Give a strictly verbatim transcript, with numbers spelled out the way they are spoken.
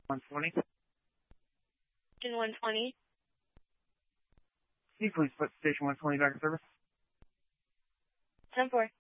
one twenty. Station one twenty. Can you please put Station one twenty back in service? ten four.